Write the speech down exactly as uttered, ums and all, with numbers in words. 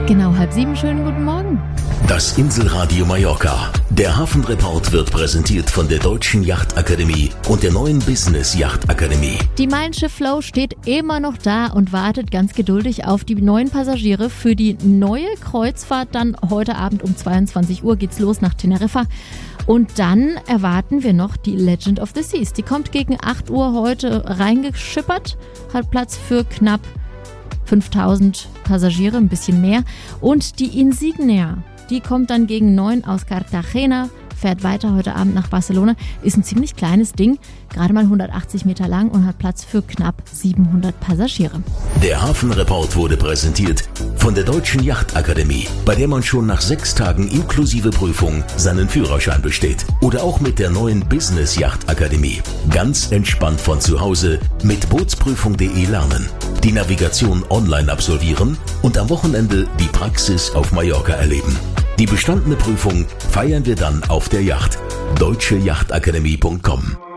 Genau halb sieben, schönen guten Morgen. Das Inselradio Mallorca. Der Hafenreport wird präsentiert von der Deutschen Yachtakademie und der neuen Business Yachtakademie. Die Mein Schiff Flow steht immer noch da und wartet ganz geduldig auf die neuen Passagiere für die neue Kreuzfahrt. Dann heute Abend um zweiundzwanzig Uhr geht's los nach Teneriffa. Und dann erwarten wir noch die Legend of the Seas. Die kommt gegen acht Uhr heute reingeschippert, hat Platz für knapp fünftausend Passagiere, ein bisschen mehr. Und die Insignia, die kommt dann gegen neun aus Cartagena, fährt weiter heute Abend nach Barcelona. Ist ein ziemlich kleines Ding, gerade mal hundertachtzig Meter lang und hat Platz für knapp siebenhundert Passagiere. Der Hafenreport wurde präsentiert von der Deutschen Yachtakademie, bei der man schon nach sechs Tagen inklusive Prüfung seinen Führerschein besteht. Oder auch mit der neuen Business Yachtakademie. Ganz entspannt von zu Hause mit bootsprüfung punkt de lernen. Die Navigation online absolvieren und am Wochenende die Praxis auf Mallorca erleben. Die bestandene Prüfung feiern wir dann auf der Yacht. deutsche yachtakademie punkt com